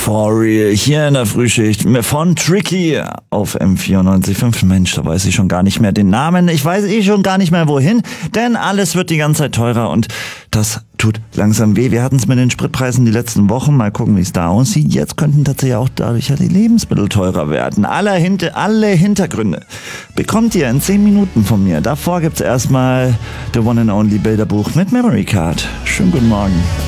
For Real, hier in der Frühschicht von Tricky auf M94.5. Mensch, da weiß ich schon gar nicht mehr den Namen. Ich weiß schon gar nicht mehr wohin, denn alles wird die ganze Zeit teurer und das tut langsam weh. Wir hatten es mit den Spritpreisen die letzten Wochen. Mal gucken, wie es da aussieht. Jetzt könnten tatsächlich auch dadurch ja die Lebensmittel teurer werden. Alle Hintergründe bekommt ihr in 10 Minuten von mir. Davor gibt's erstmal The One and Only Bilderbuch mit Memory Card. Schönen guten Morgen.